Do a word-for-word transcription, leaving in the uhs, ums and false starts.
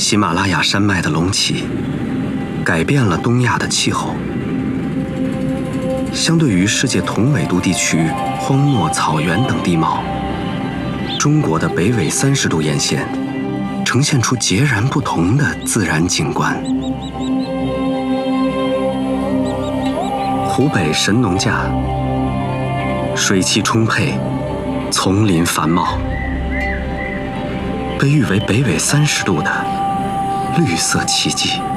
喜马拉雅山脉的隆起，改变了东亚的气候。相对于世界同纬度地区荒漠、草原等地貌，中国的北纬三十度沿线呈现出截然不同的自然景观。湖北神农架，水汽充沛，丛林繁茂，被誉为北纬三十度的绿色奇迹。